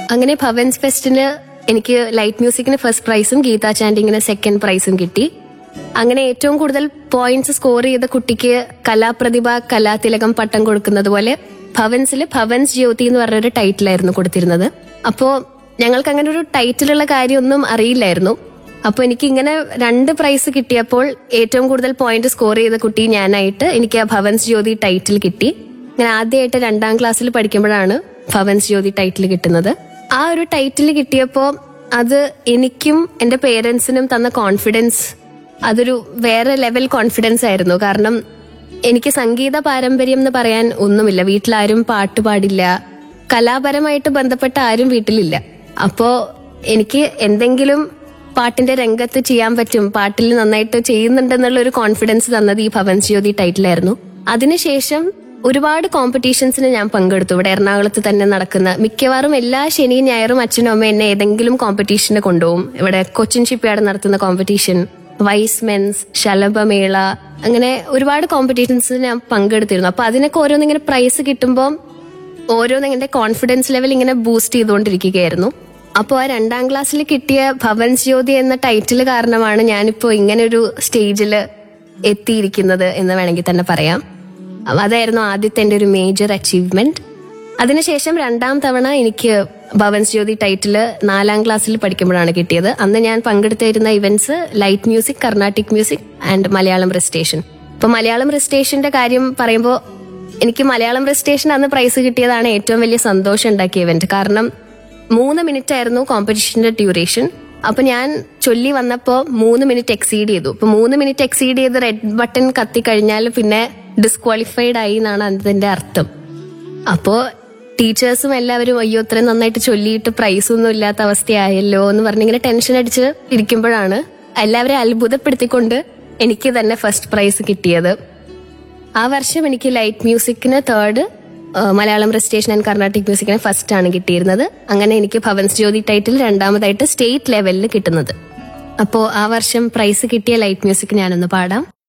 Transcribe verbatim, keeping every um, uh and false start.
അങ്ങനെ ഭവൻസ് ഫെസ്റ്റിന് എനിക്ക് light മ്യൂസിക്കിന് first പ്രൈസും ഗീതാ ചാൻഡിങ്ങിന് സെക്കൻഡ് പ്രൈസും കിട്ടി. അങ്ങനെ ഏറ്റവും കൂടുതൽ പോയിന്റ്സ് സ്കോർ ചെയ്ത കുട്ടിക്ക് കലാപ്രതിഭ കലാതിലകം പട്ടം കൊടുക്കുന്നത് പോലെ ഭവൻസിൽ ഭവൻസ് ജ്യോതി എന്ന് പറഞ്ഞൊരു ടൈറ്റിലായിരുന്നു കൊടുത്തിരുന്നത്. അപ്പോ ഞങ്ങൾക്ക് അങ്ങനെ ഒരു ടൈറ്റിലുള്ള കാര്യമൊന്നും അറിയില്ലായിരുന്നു. അപ്പൊ എനിക്ക് ഇങ്ങനെ രണ്ട് പ്രൈസ് കിട്ടിയപ്പോൾ ഏറ്റവും കൂടുതൽ പോയിന്റ് സ്കോർ ചെയ്ത കുട്ടി ഞാനായിട്ട് എനിക്ക് ആ ഭവൻസ് ജ്യോതി ടൈറ്റിൽ കിട്ടി. ഞാൻ ആദ്യമായിട്ട് രണ്ടാം ക്ലാസ്സിൽ പഠിക്കുമ്പോഴാണ് ഭവൻസ് ജ്യോതി ടൈറ്റിൽ കിട്ടുന്നത്. ആ ഒരു ടൈറ്റിൽ കിട്ടിയപ്പോ അത് എനിക്കും എന്റെ പേരൻസിനും തന്ന കോൺഫിഡൻസ് അതൊരു വേറെ ലെവൽ കോൺഫിഡൻസ് ആയിരുന്നു. കാരണം എനിക്ക് സംഗീത പാരമ്പര്യം എന്ന് പറയാൻ ഒന്നുമില്ല. വീട്ടിലാരും പാട്ട് പാടില്ല, കലാപരമായിട്ട് ബന്ധപ്പെട്ട ആരും വീട്ടിലില്ല. അപ്പോ എനിക്ക് എന്തെങ്കിലും പാട്ടിന്റെ രംഗത്ത് ചെയ്യാൻ പറ്റും, പാട്ടിൽ നന്നായിട്ട് ചെയ്യുന്നുണ്ടെന്നുള്ള ഒരു കോൺഫിഡൻസ് തന്നത് ഈ ഭവൻസ് ജ്യോതി ടൈറ്റിലായിരുന്നു. അതിനുശേഷം ഒരുപാട് കോമ്പറ്റീഷൻസിന് ഞാൻ പങ്കെടുത്തു. ഇവിടെ എറണാകുളത്ത് തന്നെ നടക്കുന്ന മിക്കവാറും എല്ലാ ശനിയും ഞായറും അച്ഛനും അമ്മ എന്നെ ഏതെങ്കിലും കോമ്പറ്റീഷന് കൊണ്ടുപോകും. ഇവിടെ കൊച്ചിൻ ഷിപ്പ്യാർഡ് നടത്തുന്ന കോമ്പറ്റീഷൻ, വൈസ് മെൻസ്, ശലഭമേള, അങ്ങനെ ഒരുപാട് കോമ്പറ്റീഷൻസ് ഞാൻ പങ്കെടുത്തിരുന്നു. അപ്പൊ അതിനൊക്കെ ഓരോന്നിങ്ങനെ പ്രൈസ് കിട്ടുമ്പോൾ ഓരോന്ന് എന്റെ കോൺഫിഡൻസ് ലെവൽ ഇങ്ങനെ ബൂസ്റ്റ് ചെയ്തുകൊണ്ടിരിക്കുകയായിരുന്നു. അപ്പോൾ ആ രണ്ടാം ക്ലാസ്സിൽ കിട്ടിയ ഭവൻസ് ജ്യോതി എന്ന ടൈറ്റിൽ കാരണമാണ് ഞാനിപ്പോ ഇങ്ങനെ ഒരു സ്റ്റേജിൽ എത്തിയിരിക്കുന്നത് എന്ന് വേണമെങ്കിൽ തന്നെ പറയാം. അതായിരുന്നു ആദ്യത്തെ എന്റെ ഒരു മേജർ അച്ചീവ്മെന്റ്. അതിനുശേഷം രണ്ടാം തവണ എനിക്ക് ഭവൻസ് ജ്യോതി ടൈറ്റില് നാലാം ക്ലാസ്സിൽ പഠിക്കുമ്പോഴാണ് കിട്ടിയത്. അന്ന് ഞാൻ പങ്കെടുത്തിരുന്ന events light music, Carnatic music and Malayalam recitation. ഇപ്പൊ മലയാളം റെസിറ്റേഷന്റെ കാര്യം പറയുമ്പോൾ എനിക്ക് മലയാളം റെസിറ്റേഷൻ അന്ന് പ്രൈസ് കിട്ടിയതാണ് ഏറ്റവും വലിയ സന്തോഷം ഉണ്ടാക്കിയ ഇവന്റ്. കാരണം മൂന്ന് മിനിറ്റ് ആയിരുന്നു കോമ്പറ്റീഷന്റെ ഡ്യൂറേഷൻ. അപ്പൊ ഞാൻ ചൊല്ലി വന്നപ്പോ മൂന്ന് മിനിറ്റ് എക്സീഡ് ചെയ്തു. അപ്പൊ മൂന്ന് മിനിറ്റ് എക്സീഡ് ചെയ്ത് റെഡ് ബട്ടൺ കത്തി കഴിഞ്ഞാൽ പിന്നെ ഡിസ്ക്വാളിഫൈഡ് ആയി എന്നാണ് അതിന്റെ അർത്ഥം. അപ്പോ ടീച്ചേഴ്സും എല്ലാവരും അയ്യോ ഇത്രയും നന്നായിട്ട് ചൊല്ലിയിട്ട് പ്രൈസ് ഒന്നും ഇല്ലാത്ത അവസ്ഥയായല്ലോ എന്ന് പറഞ്ഞിങ്ങനെ ടെൻഷൻ അടിച്ച് ഇരിക്കുമ്പോഴാണ് എല്ലാവരെയും അത്ഭുതപ്പെടുത്തിക്കൊണ്ട് എനിക്ക് തന്നെ ഫസ്റ്റ് പ്രൈസ് കിട്ടിയത്. ആ വർഷം എനിക്ക് light മ്യൂസിക്കിന് third, Malayalam recitation and Carnatic മ്യൂസിക്കിന് first ആണ് കിട്ടിയിരുന്നത്. അങ്ങനെ എനിക്ക് ഭവൻസ് ജ്യോതി ടൈറ്റിൽ രണ്ടാമതായിട്ട് സ്റ്റേറ്റ് ലെവലിൽ കിട്ടുന്നത്. അപ്പോ ആ വർഷം പ്രൈസ് കിട്ടിയ ലൈറ്റ് മ്യൂസിക് ഞാനൊന്ന് പാടാം.